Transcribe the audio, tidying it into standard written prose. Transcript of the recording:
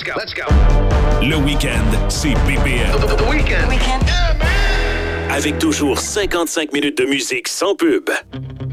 Let's go. Let's go. Le week-end, c'est BPM. The weekend. Weekend. Yeah, man. Avec toujours 55 minutes de musique sans pub.